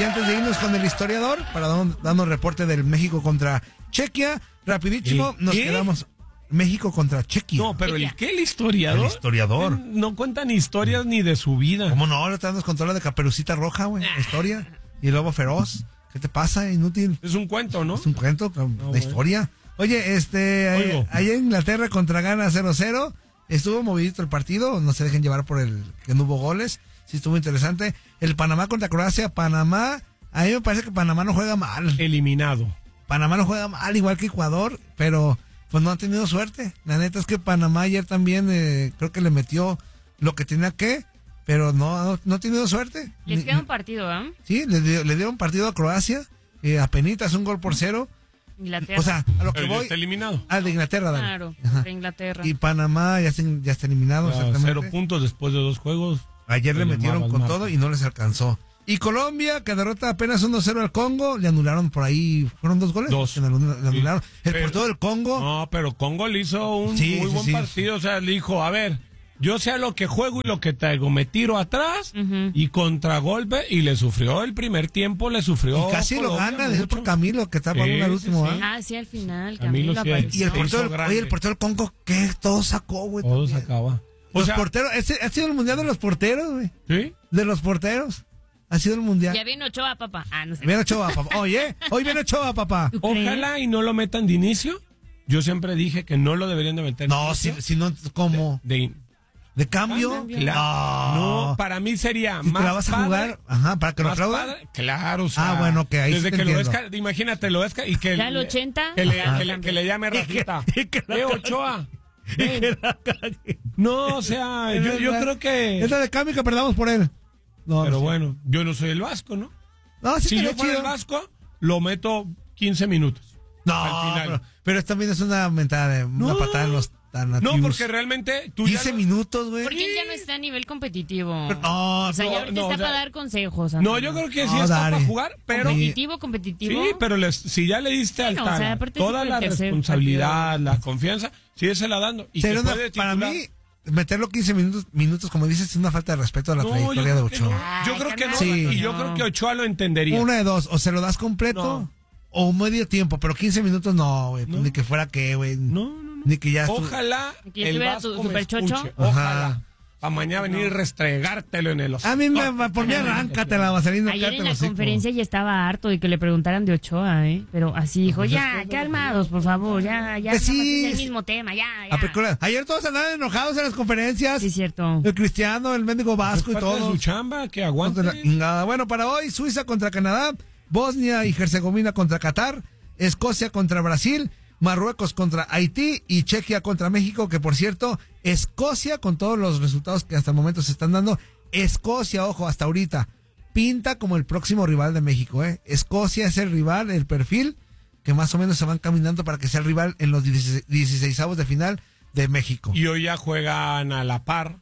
Y antes de irnos con el historiador, para darnos reporte del México contra Chequia, rapidísimo, nos quedamos. México contra Chequia. No, pero ¿el historiador? El historiador. No cuentan historias ni de su vida. ¿Cómo no? Ahora te damos con toda la de Caperucita Roja, güey. Historia. Y el lobo feroz. ¿Qué te pasa, inútil? Es un cuento, ¿no? Es un cuento, la historia. Oye, allá en Inglaterra contra Ghana 0-0. Estuvo movidito el partido. No se dejen llevar por el que no hubo goles. Sí, estuvo interesante. El Panamá contra Croacia. Panamá, a mí me parece que Panamá no juega mal. Eliminado. Panamá no juega mal, igual que Ecuador, pero pues no han tenido suerte. La neta es que Panamá ayer también creo que le metió lo que tenía que, pero no ha tenido suerte. Les queda un partido, ¿eh? Sí, le dieron partido a Croacia, apenitas 1-0. Inglaterra. O sea, a lo que voy. Está eliminado. De Inglaterra, dale. Claro, de Inglaterra. Y Panamá ya está eliminado. Exactamente. 0 puntos después de 2 juegos. Ayer le metieron con todo y no les alcanzó. Y Colombia, que derrota apenas 1-0 al Congo, le anularon por ahí, ¿fueron 2 goles? 2. Le anularon. Sí. El portero del Congo. No, pero Congo le hizo un muy buen partido, o sea, le dijo, a ver, yo sé a lo que juego y lo que traigo, me tiro atrás y contragolpe, y le sufrió el primer tiempo, le sufrió. Y casi Colombia, lo gana, dejó por Camilo, que estaba al último. Sí. Sí, al final, Camilo apareció. Y el portero del Congo, ¿qué? Todo sacó, güey. Todo sacaba. Los porteros, ha sido el mundial de los porteros, güey. ¿Sí? De los porteros. Ha sido el mundial. Ya viene Ochoa, papá. No sé. Viene Ochoa, papá. Oye, hoy viene Ochoa, papá. Ojalá y no lo metan de inicio. Yo siempre dije que no lo deberían de meter. No, si no, ¿cómo? ¿De cambio? No, para mí sería si más te la vas a jugar, para que lo aplaudan. Claro, o sea, bueno, que ahí desde sí que te lo imagínate, lo ves y que ya el 80 que le llame Rafita. Ochoa. No, o sea, yo creo que es la de cambio que perdamos por él. No, pero bueno, yo no soy el Vasco, ¿no? No, sí, si yo fuera el Vasco, lo meto 15 minutos. No, al final. Pero esto también es una mentada, una patada en los tan nativos. No, porque realmente tú 15 minutos, güey. Porque él ya no está a nivel competitivo. No, o sea, ya ahorita está para dar consejos. No, yo creo que sí está para jugar, pero competitivo. Sí, pero si ya le diste al Tala toda la responsabilidad, la confianza, sí se la dando. Y para mí meterlo 15 minutos, como dices, es una falta de respeto a la trayectoria de Ochoa. Yo creo que no, sí. Y yo creo que Ochoa lo entendería. Una de dos, o se lo das completo o medio tiempo, pero 15 minutos no, güey, ni que fuera que, güey. No. Ni que ya ojalá el Vasco me escuche. Ojalá. Para mañana venir y restregártelo en el hocico. A mí por mí arráncatela, Vaselina. Ayer en la conferencia ya estaba harto de que le preguntaran de Ochoa, pero así dijo, ya, calmados, por favor, ya, sí, es el mismo tema, ya. Ayer todos andaban enojados en las conferencias. Sí, cierto. El Cristiano, el mendigo Vasco y todo. Su chamba, que aguante. Bueno, para hoy, Suiza contra Canadá, Bosnia y Herzegovina contra Qatar, Escocia contra Brasil, Marruecos contra Haití y Chequia contra México, que por cierto, Escocia, con todos los resultados que hasta el momento se están dando, Escocia, ojo, hasta ahorita, pinta como el próximo rival de México, ¿eh? Escocia es el rival, el perfil, que más o menos se van caminando para que sea el rival en los 16avos de final de México. Y hoy ya juegan a la par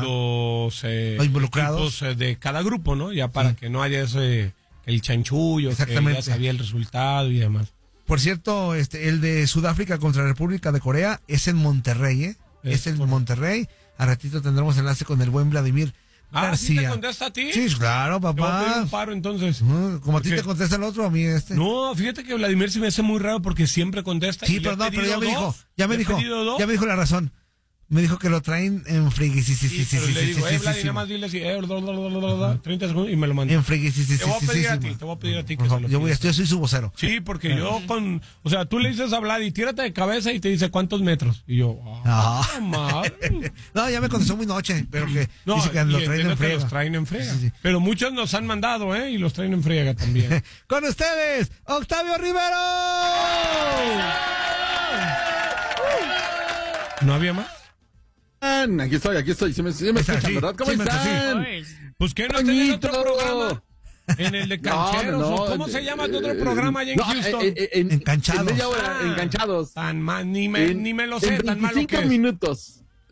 los involucrados equipos de cada grupo, ¿no? Ya para que no haya el chanchullo, que ya sabía el resultado y demás. Por cierto, el de Sudáfrica contra República de Corea es en Monterrey, ¿eh? Es en Monterrey. A ratito tendremos enlace con el buen Vladimir García. ¿Sí te contesta a ti? Sí, claro, papá. Te voy a pedir un paro, entonces. Como a ti te contesta el otro, a mí No, fíjate que Vladimir se me hace muy raro porque siempre contesta. Sí, pero ya me dijo la razón. Me dijo que lo traen en frigui, sí. Le digo, Vladimir, más dile así, 30 segundos y me lo manda. En frigui, sí. Te voy a pedir a ti que se lo yo soy su vocero. Sí, porque o sea, tú le dices a Vlad y tírate de cabeza y te dice cuántos metros. Y yo, madre. No, ya me contestó muy noche, pero que dice que lo traen en friega. Los traen en friega. Sí. Pero muchos nos han mandado, y los traen en friega también. Con ustedes, Octavio Rivero. ¿No había más? Aquí estoy. Sí me escuchan, ¿verdad? ¿Cómo están? Pues que no tenés otro programa. En el de Cancheros. No, ¿cómo se llama tu otro programa allá en Houston? Enganchados. En media hora, enganchados. Ni me lo sé, tan malo que es. 25 minutos.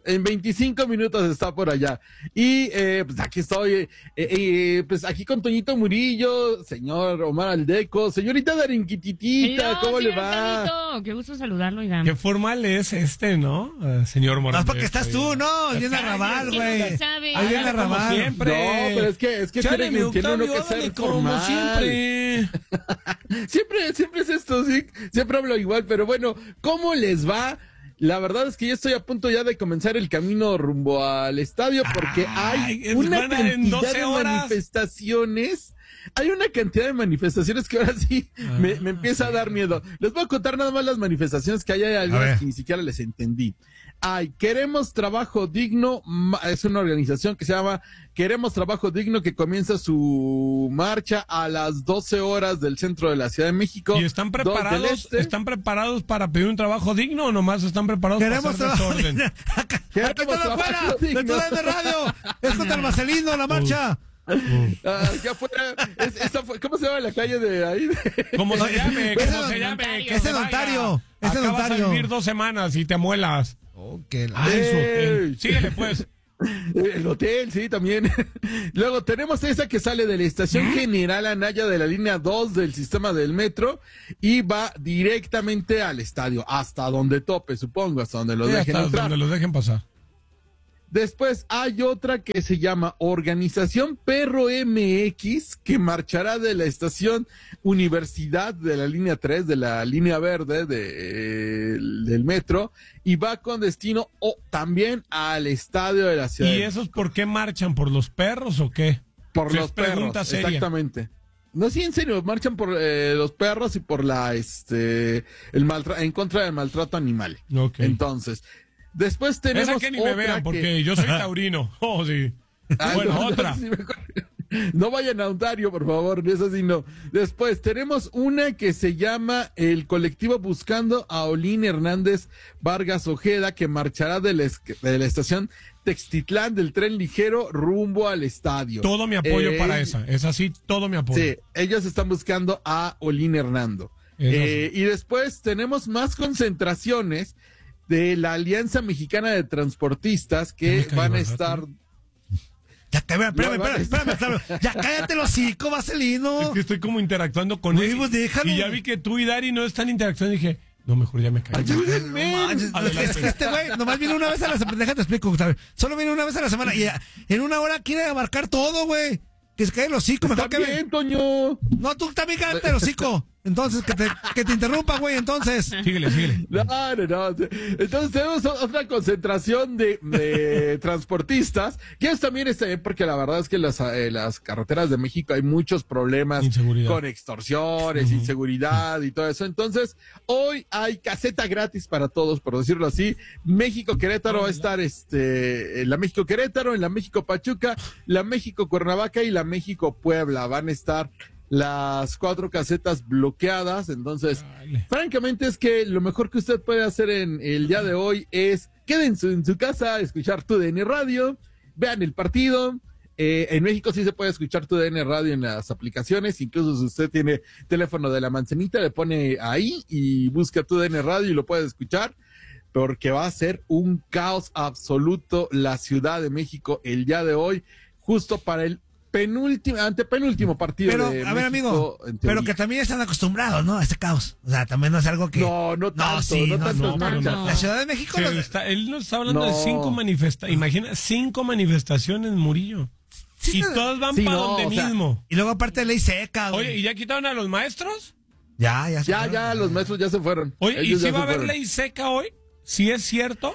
En 25 minutos está por allá. Y pues aquí estoy, pues aquí con Toñito Murillo, señor Omar Aldeco, señorita Darinquititita, ¿cómo le va? Carlito, qué gusto saludarlo, oigan. Qué formal es ¿no? Señor Morales. No, porque estás tú, ¿no? Viene Arrabal, güey. Ahí viene Arrabal. Siempre. No, pero es que Chale, tiene uno que ser como formal. siempre. siempre es esto, sí. Siempre hablo igual, pero bueno, ¿cómo les va? La verdad es que yo estoy a punto ya de comenzar el camino rumbo al estadio porque hay una cantidad de manifestaciones. Hay una cantidad de manifestaciones que ahora sí me empieza a dar miedo. Les voy a contar nada más las manifestaciones que hay algunas que ni siquiera les entendí. Queremos Trabajo Digno, es una organización que se llama Queremos Trabajo Digno, que comienza su marcha a las 12 horas del centro de la Ciudad de México. ¿Y están preparados? ¿Están preparados para pedir un trabajo digno o nomás están preparados para hacer desorden? Acá está la fuera, de tu radio, es contra el Marcelino la marcha. Ya fuera, ¿cómo se llama la calle de ahí? ¿Cómo se llame? Es el Ontario. Es el Acabas Ontario. de vivir 2 semanas y te amuelas. Okay. Síguele, pues. El hotel, sí, también. Luego tenemos esa que sale de la estación General Anaya de la línea 2 del sistema del metro y va directamente al estadio, hasta donde tope, supongo, hasta donde los dejen entrar. Hasta donde los dejen pasar. Después hay otra que se llama Organización Perro MX, que marchará de la estación Universidad de la línea 3, de la línea verde del metro, y va con destino también al estadio de la ciudad. ¿Y esos por qué marchan? ¿Por los perros o qué? Por los perros, exactamente. No, sí, en serio, marchan por los perros y por en contra del maltrato animal. Okay. Entonces... Después tenemos esa que ni me vean, porque yo soy taurino. Oh, sí. Bueno, otra. No vayan a Ontario, por favor, eso sí no. Después tenemos una que se llama el colectivo Buscando a Olín Hernández Vargas Ojeda, que marchará de la estación Textitlán del tren ligero rumbo al estadio. Todo mi apoyo para esa. Es así, todo mi apoyo. Sí, ellos están buscando a Olín Hernando. Y después tenemos más concentraciones de la Alianza Mexicana de Transportistas que van a estar... Ya, espérame. Ya cállate el hocico, Vaselino. Es que estoy como interactuando con él. Pues déjalo. Y ya vi que tú y Dari no están interactuando y dije, no, mejor ya me caí. Es que este güey nomás viene una vez a la semana. Déjate explico, Gustavo. Solo viene una vez a la semana y en una hora quiere abarcar todo, güey. Que se cae el hocico. Está mejor bien, Toño. No, tú también cállate el hocico. Entonces, que te interrumpa, güey, entonces. Síguele. No. Entonces tenemos otra concentración de transportistas, que ellos también están, porque la verdad es que las carreteras de México hay muchos problemas con extorsiones, inseguridad y todo eso. Entonces, hoy hay caseta gratis para todos, por decirlo así. México-Querétaro va a estar la México-Querétaro, en la México-Pachuca, la México-Cuernavaca y la México-Puebla. Van a estar las 4 casetas bloqueadas. Entonces, francamente es que lo mejor que usted puede hacer en el día de hoy es quédense en su casa, escuchar TUDN Radio, vean el partido. En México sí se puede escuchar TUDN Radio en las aplicaciones, incluso si usted tiene teléfono de la manzanita, le pone ahí y busca TUDN Radio y lo puede escuchar, porque va a ser un caos absoluto la Ciudad de México el día de hoy, justo para el antepenúltimo partido. Pero, de a ver, México, amigo, pero que también están acostumbrados, ¿no? A este caos. O sea, también no es algo que... No tanto. La Ciudad de México... Él nos está hablando de 5 manifestaciones. Imagina, 5 manifestaciones, Murillo. Sí, y todos van para donde mismo. Y luego aparte de ley seca, güey. Oye, ¿y ya quitaron a los maestros? Ya, los maestros ya se fueron. Oye, ellos ¿y si va a haber ley seca hoy? ¿Sí es cierto?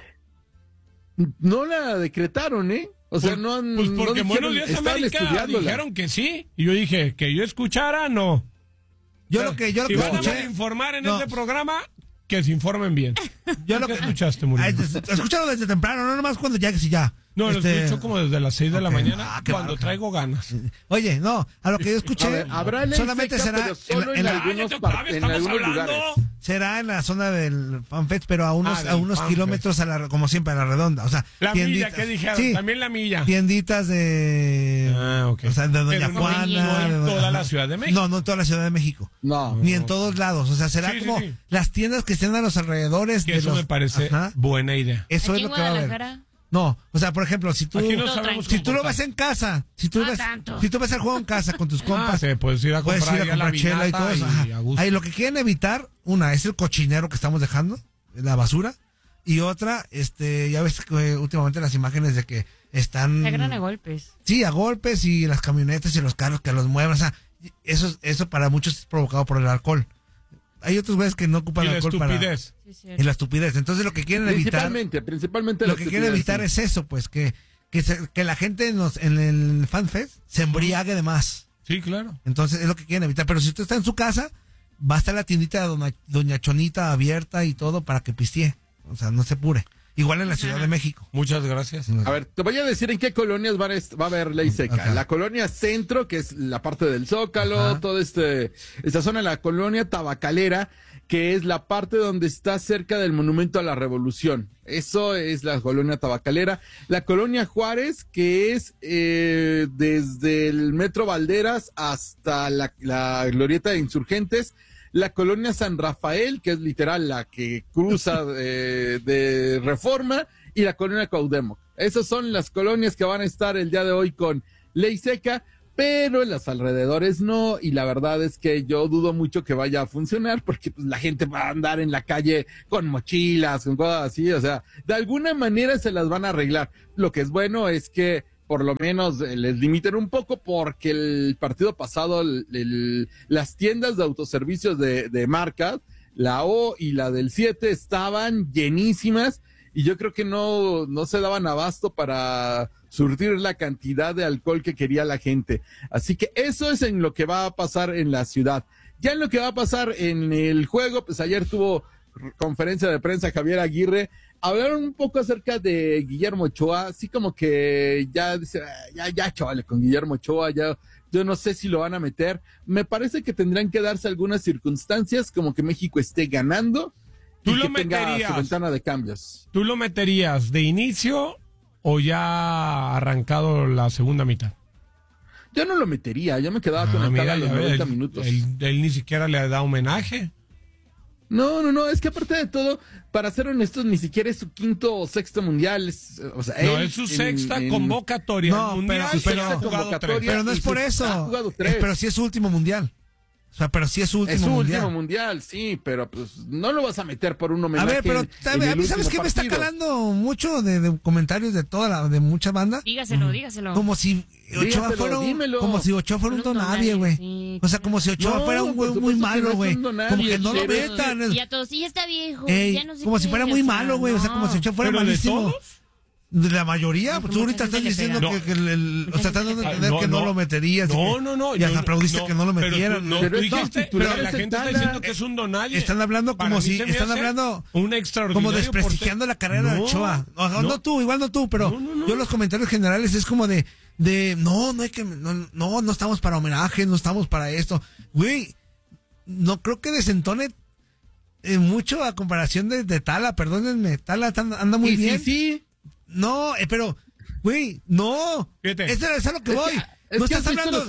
No la decretaron, ¿eh? O sea, no han... Pues porque no Buenos Días América dijeron que sí. Y yo dije, que yo escuchara, no. Yo lo que si van a informar en este programa, que se informen bien. Yo lo que escuchaste, Murillo. Escúchalo desde temprano, no nomás cuando llegues y ya. No, lo escucho como desde las 6 de la mañana, cuando traigo ganas. Oye, no, a lo que yo escuché, solamente será en algunos lugares. Será en la zona del FanFest, pero a unos kilómetros, como siempre, a la redonda. O sea, la milla, ¿qué dijeron? Sí, también la milla. Tienditas de... okay. O sea, de Doña Juana. No en toda la Ciudad de México. No en toda la Ciudad de México. No. Ni en todos lados. O sea, será como las tiendas que estén a los alrededores. Que eso me parece buena idea. Eso es lo que va a haber. No, o sea, por ejemplo, si tú lo ves en casa, si tú ves el juego en casa con tus compas, puedes ir a comprar chela y todo eso. Ahí lo que quieren evitar, una, es el cochinero que estamos dejando, la basura, y otra, ya ves que últimamente las imágenes de que están... Se agarran a golpes. Sí, a golpes, y las camionetas y los carros que los mueven, o sea, eso para muchos es provocado por el alcohol. Hay otros güeyes que no ocupan alcohol estupidez. Y la estupidez. Entonces lo que quieren evitar... Principalmente lo que quieren evitar es eso, pues, que la gente en el FanFest se embriague de más. Sí, claro. Entonces es lo que quieren evitar. Pero si usted está en su casa, va a estar la tiendita de Doña Chonita abierta y todo para que pistee. O sea, no se apure. Igual en la Ciudad de México. Muchas gracias. A ver, te voy a decir en qué colonias va a haber ley seca. Ajá. La colonia Centro, que es la parte del Zócalo, toda esta zona, la colonia Tabacalera, que es la parte donde está cerca del Monumento a la Revolución. Eso es la colonia Tabacalera. La colonia Juárez, que es desde el Metro Valderas hasta la Glorieta de Insurgentes. La colonia San Rafael, que es literal la que cruza de Reforma, y la colonia Cuauhtémoc. Esas son las colonias que van a estar el día de hoy con ley seca, pero en los alrededores no, y la verdad es que yo dudo mucho que vaya a funcionar, porque pues, la gente va a andar en la calle con mochilas, con cosas así, o sea, de alguna manera se las van a arreglar. Lo que es bueno es que por lo menos les limiten un poco, porque el partido pasado las tiendas de autoservicios de marcas, la O y la del 7, estaban llenísimas, y yo creo que no se daban abasto para surtir la cantidad de alcohol que quería la gente. Así que eso es en lo que va a pasar en la ciudad. Ya en lo que va a pasar en el juego, pues ayer tuvo conferencia de prensa Javier Aguirre. Hablaron un poco acerca de Guillermo Ochoa, así como que ya dice, ya chavales, con Guillermo Ochoa, ya, yo no sé si lo van a meter. Me parece que tendrán que darse algunas circunstancias, como que México esté ganando y que tenga su ventana de cambios. ¿Tú lo meterías de inicio o ya arrancado la segunda mitad? Yo no lo metería, yo me quedaba conectado a los 90 minutos. Él ni siquiera le da homenaje. No, es que aparte de todo, para ser honestos, ni siquiera es su quinto o sexto mundial. Es su sexta convocatoria. No, pero no es por eso. Pero sí es su último mundial. O sea, pero sí es su último mundial. Es su último mundial, sí, pero pues no lo vas a meter por un homenaje. A ver, pero a mí, ¿sabes qué me está calando mucho de comentarios de de mucha banda? Dígaselo. Como si Ochoa fuera un don nadie, güey. Sí, o sea, como si Ochoa fuera un güey muy malo, güey. Como que no lo metan. Y a todos, sí, está viejo. Ya no sé como si fuera muy malo, güey. O sea, como si Ochoa fuera malísimo. ¿De la mayoría? Pues tú ahorita estás diciendo que estás dando a entender que no lo meterías. No. Y hasta aplaudiste que no lo metieran. Pero dijiste, la gente está diciendo que es un donadie. Están hablando como si, un extraordinario, como desprestigiando la carrera de Ochoa. No tú, igual no tú, pero yo los comentarios generales es como no hay que, no estamos para homenaje, no estamos para esto. Güey, no creo que desentone mucho a comparación de Tala, perdónenme, Tala anda muy bien. Sí. No, pero, güey, no. Eso es a lo que voy. No estás hablando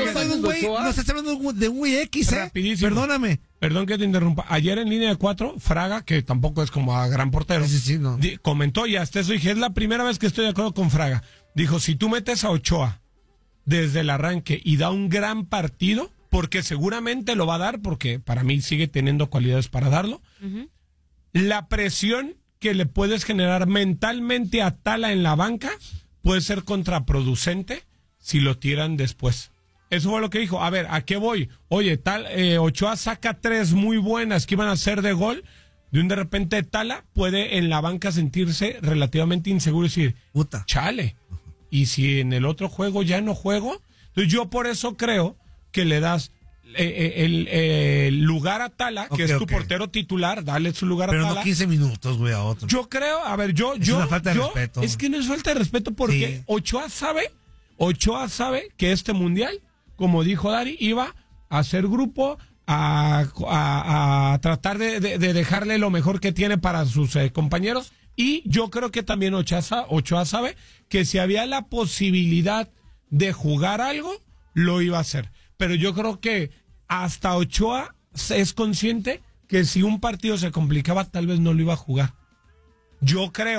de un güey X, Rapidísimo. Perdóname. Perdón que te interrumpa. Ayer en línea de 4, Fraga, que tampoco es como a gran portero, comentó, y hasta eso dije, es la primera vez que estoy de acuerdo con Fraga. Dijo, si tú metes a Ochoa desde el arranque y da un gran partido, porque seguramente lo va a dar, porque para mí sigue teniendo cualidades para darlo, la presión que le puedes generar mentalmente a Tala en la banca puede ser contraproducente si lo tiran después. Eso fue lo que dijo. A ver, ¿a qué voy? Oye, Ochoa saca 3 muy buenas que iban a ser de gol. De repente Tala puede en la banca sentirse relativamente inseguro y decir, puta, chale, y si en el otro juego ya no juego. Entonces yo por eso creo que le das el lugar a Tala, que es tu portero titular, dale su lugar a Tala. Pero no 15 minutos, güey, a otro. Yo creo, a ver, es una falta de respeto. Es que no es falta de respeto, porque Ochoa sabe que este mundial, como dijo Dari, iba a hacer grupo, a tratar de dejarle lo mejor que tiene para sus compañeros, y yo creo que también Ochoa sabe que si había la posibilidad de jugar algo, lo iba a hacer. Pero yo creo que hasta Ochoa es consciente que si un partido se complicaba, tal vez no lo iba a jugar. Yo creo.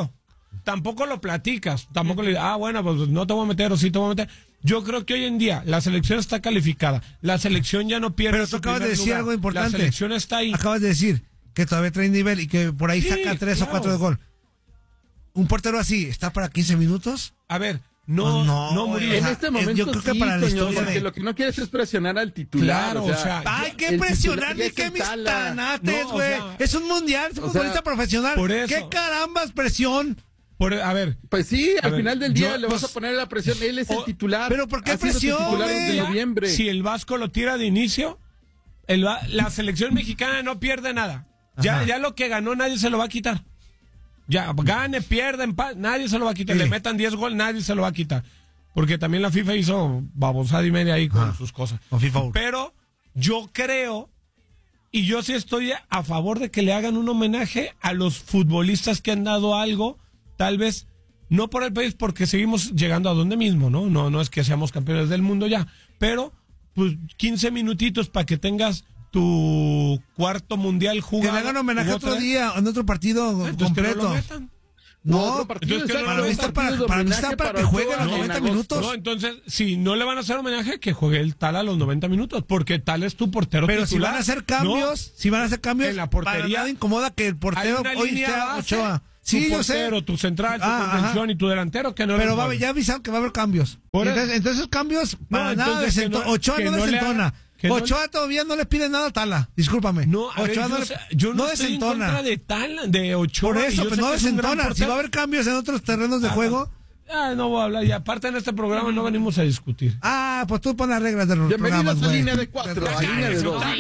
tampoco lo platicas, tampoco le bueno, pues no te voy a meter o sí te voy a meter. Yo creo que hoy en día la selección está calificada, la selección ya no pierde. Pero tú acabas de decir lugar. Algo importante. La selección está ahí. Acabas de decir que todavía trae nivel y que por ahí saca 3 o 4 de gol. ¿Un portero así está para 15 minutos? A ver, no, Murillo. En este momento yo creo que para la historia porque lo que no quieres es presionar al titular. Claro, o sea, hay que presionar ni que mis tanates, güey. Es un mundial, es un futbolista profesional. Por eso. ¿Qué carambas presión? A ver. Pues sí, al final del día le vas a poner la presión. Él es el titular. ¿Pero por qué presión, de noviembre. Si el Vasco lo tira de inicio, la selección mexicana no pierde nada. Ya lo que ganó nadie se lo va a quitar. Ya, gane, pierda, empate, nadie se lo va a quitar. Le metan 10 goles, nadie se lo va a quitar. Porque también la FIFA hizo babosada y media ahí con sus cosas. Con FIFA. Pero yo creo, y yo sí estoy a favor de que le hagan un homenaje a los futbolistas que han dado algo, tal vez no por el país, porque seguimos llegando a donde mismo, ¿no? No es que seamos campeones del mundo ya, pero pues 15 minutitos para que tengas tu cuarto mundial jugado. Que le hagan homenaje otro día, en otro partido completo. No, para mí está para que juegue los 90 minutos. No, entonces, si no le van a hacer homenaje, que juegue el Tal a los 90 minutos, porque Tal es tu portero pero titular. Pero si van a hacer cambios, en la portería, para nada incomoda que el portero hoy sea Ochoa. Sí, tu portero, tu central, tu contención y tu delantero, que no. Pero ya avisaron que va a haber cambios. Entonces cambios para nada Ochoa no desentona. Ochoa todavía no le pide nada a Tala, discúlpame. Ochoa yo no estoy en contra de Tala, de Ochoa. Por eso, pero no desentona. Si va a haber cambios en otros terrenos de juego. No voy a hablar. Y aparte en este programa no venimos a discutir. Pues tú pon las reglas de los programas, güey. Línea de 4, a línea de 2.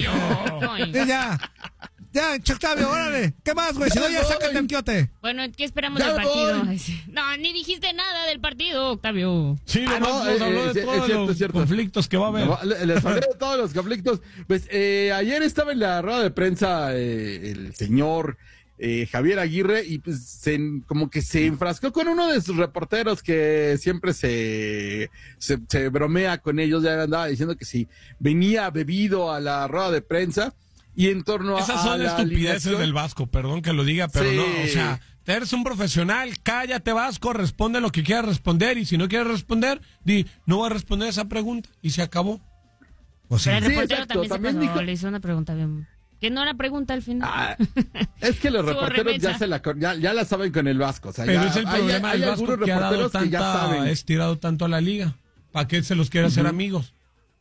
Ya, Octavio, órale. ¿Qué más, güey? Si no, ya sácate el quiote. Bueno, ¿qué esperamos del partido? No, ni dijiste nada del partido, Octavio. Sí, nos habló de todos los conflictos que va a haber. Les hablé de todos los conflictos. Pues ayer estaba en la rueda de prensa el señor Javier Aguirre y pues como que se enfrascó con uno de sus reporteros que siempre se bromea con ellos. Ya andaba diciendo que si venía bebido a la rueda de prensa. Y en torno esas son estupideces del Vasco, perdón que lo diga, pero no, o sea, eres un profesional, cállate Vasco, responde lo que quieras responder, y si no quieres responder, no voy a responder esa pregunta, y se acabó. Pero el reportero también le hizo una pregunta bien, que no era pregunta al final. Es que los reporteros ya la saben con el Vasco, o sea, pero es el problema del Vasco que ha dado estirado tanto a la liga, ¿para qué se los quiere hacer amigos?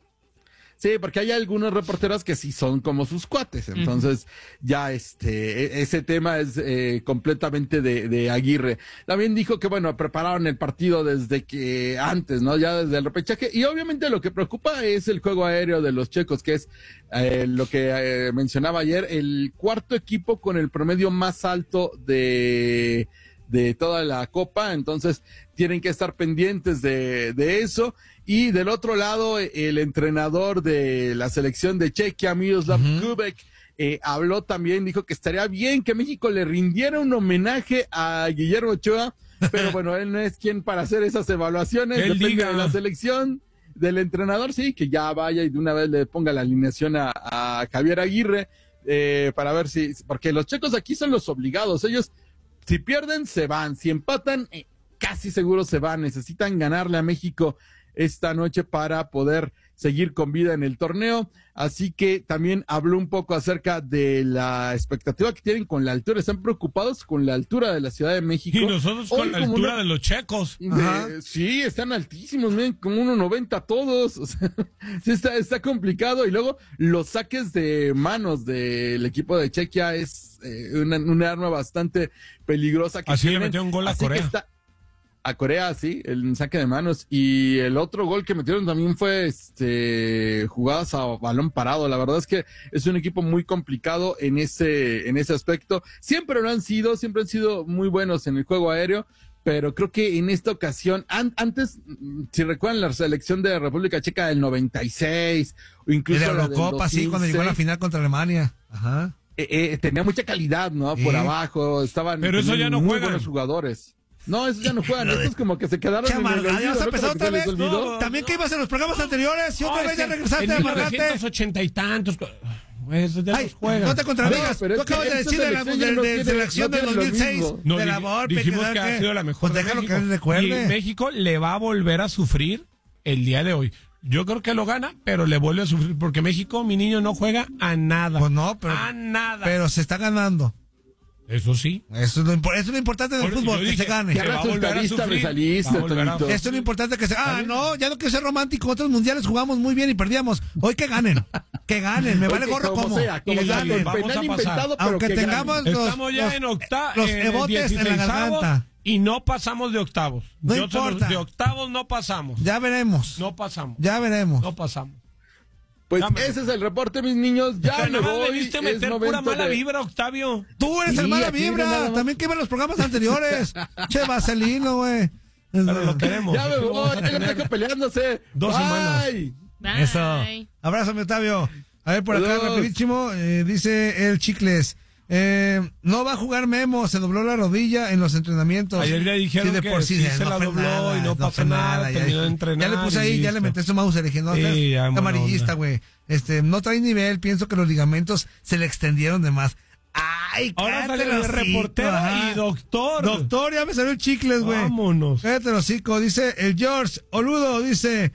Sí, porque hay algunos reporteros que sí son como sus cuates, entonces ya ese tema es completamente de Aguirre. También dijo que bueno, prepararon el partido desde que antes, ¿no? Ya desde el repechaje, y obviamente lo que preocupa es el juego aéreo de los checos, que es lo que mencionaba ayer, el cuarto equipo con el promedio más alto de toda la Copa, entonces tienen que estar pendientes de eso. Y del otro lado, el entrenador de la selección de Chequia, Miroslav Kubek, habló también, dijo que estaría bien que México le rindiera un homenaje a Guillermo Ochoa, pero bueno, él no es quien para hacer esas evaluaciones, depende de la selección, del entrenador, sí, que ya vaya y de una vez le ponga la alineación a Javier Aguirre, para ver porque los checos aquí son los obligados, ellos si pierden se van, si empatan casi seguro se van, necesitan ganarle a México esta noche para poder seguir con vida en el torneo, así que también habló un poco acerca de la expectativa que tienen con la altura, están preocupados con la altura de la Ciudad de México. Y nosotros con la altura de los checos. Sí, están altísimos, miren, como 1.90 todos, o sea, sí está complicado, y luego los saques de manos del equipo de Chequia es una arma bastante peligrosa. Que así tienen. Le metió un gol a Corea. A Corea, sí, el saque de manos. Y el otro gol que metieron también fue jugadas a balón parado. La verdad es que es un equipo muy complicado en ese aspecto. Siempre han sido muy buenos en el juego aéreo, pero creo que en esta ocasión, antes, si recuerdan la selección de República Checa del 96, o incluso la Eurocopa, sí, cuando llegó a la final contra Alemania. Ajá. Tenía mucha calidad, ¿no? Por abajo, pero eso ya no muy juegan. Buenos jugadores. No, esos ya no juegan, estos como que se quedaron en el olvido. ¿Ya vas a empezar otra vez? También que ibas en los programas anteriores y otra vez ya regresaste a amargarte. 1980 y tantos. Pues de los juega. No te contradigas. Tú acabas de decir de la acción del 2006. No, dijimos que ha sido la mejor de México. Que recuerde. Y México le va a volver a sufrir el día de hoy. Yo creo que lo gana, pero le vuelve a sufrir porque México, mi niño, no juega a nada. Pues no, pero a nada. Pero se está ganando. Eso sí. Eso es lo importante del fútbol, que se gane. Ya va a volver a sufrir. Esto es lo importante que se... no, ya no quiero ser romántico. Otros mundiales jugamos muy bien y perdíamos. Hoy que ganen. Que ganen. Me vale gorro como. Que ganen. Vamos a pasar. Aunque tengamos estamos ya en los ebotes en la garganta. Y no pasamos de octavos. No importa. De octavos no pasamos. Ya veremos. No pasamos. Ya veremos. No pasamos. Pues ese es el reporte, mis niños. Ya me voy. Debiste meter pura mala vibra, Octavio. Tú eres el mala vibra. También que iba en los programas anteriores. Che, vaselino, güey. Pero lo queremos. Ya me voy. Él está peleándose. 2 semanas. Bye. Eso. Abrazo, mi Octavio. A ver, por acá, rapidísimo. Dice el Chicles. No va a jugar Memo, se dobló la rodilla en los entrenamientos. Ayer le dijeron de que por sí se la dobló y no pasó nada, terminó de entrenar. Ya le puse ahí, ya le metí su mouse, le dije, no, sí, amarillista, güey. No trae nivel, pienso que los ligamentos se le extendieron de más. Ay, ahora sale de reportero y doctor. Doctor, ya me salió el Chicles, güey. Vámonos. Cállate los hocico, dice el George Oludo, dice,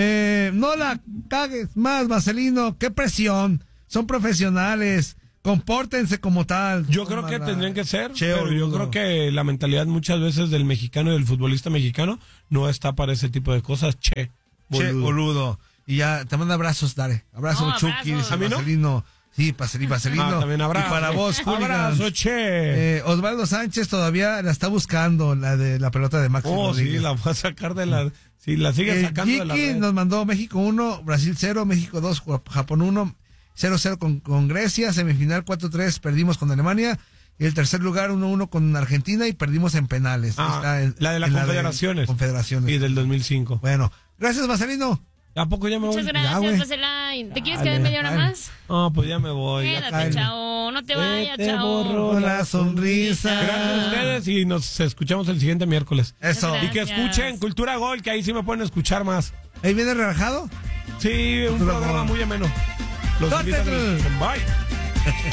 no la cagues más, Vaselino, qué presión, son profesionales. Compórtense como tal. Yo creo que tendrían que ser, pero yo creo que la mentalidad muchas veces del mexicano y del futbolista mexicano no está para ese tipo de cosas. Che, boludo. Y ya, te mando abrazos, Dare. Abrazo, Chucky, dice Vaselino. Sí, Vaselino. También abrazo. Y para vos, abrazo, che. Osvaldo Sánchez todavía la está buscando, la de la pelota de Maxi Rodríguez. Sí, la va a sacar de la... Sí, la sigue sacando de la red. Nos mandó México 1, Brasil 0, México 2, Japón 1, 0-0 con Grecia, semifinal 4-3, perdimos con Alemania, y el tercer lugar 1-1 con Argentina y perdimos en penales. La de las Confederaciones. Y del 2005. Bueno, gracias, Vaselino. ¿A poco ya me voy? Muchas gracias, Vaselay. ¿Te quieres quedar media hora más? No, pues ya me voy. Quédate, chao. No te vayas, te chao. borro la sonrisa. Gracias a ustedes y nos escuchamos el siguiente miércoles. Eso. Y que escuchen Cultura Gol, que ahí sí me pueden escuchar más. ¿Ahí viene relajado? Sí, un programa muy ameno. Los invitan. Bye.